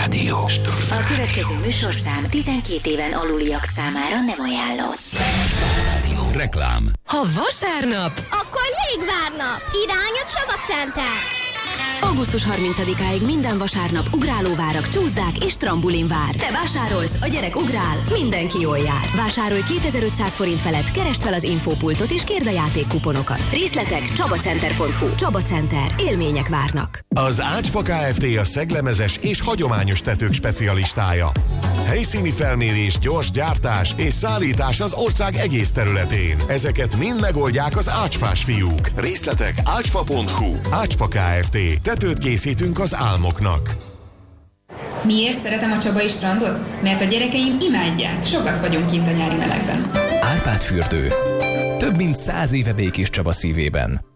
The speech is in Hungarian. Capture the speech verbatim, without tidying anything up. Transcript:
Startrádió. A következő műsorszám tizenkét éven aluliak számára nem ajánlott. Reklám. Ha vasárnap, akkor légvárnap. Irány a Csaba Center. augusztus harmincadikáig minden vasárnap ugrálóvárak, csúszdák és trambulinvár. Te vásárolsz, a gyerek ugrál, mindenki jól jár. Vásárolj kétezer-ötszáz forint felett, keresd fel az infópultot és kérd a játékkuponokat. Részletek csabacenter pont hu. Csaba Center. Élmények várnak. Az Ácsfa Kft. A szeglemezes és hagyományos tetők specialistája. Helyszíni felmérés, gyors gyártás és szállítás az ország egész területén. Ezeket mind megoldják az ácsfás fiúk. Részletek ácsfa pont hu. Ácsfa Kft. Tetőt készítünk az álmoknak. Miért szeretem a csabai strandot? Mert a gyerekeim imádják. Sokat vagyunk kint a nyári melegben. Árpád fürdő. Több mint száz éve Békéscsaba szívében.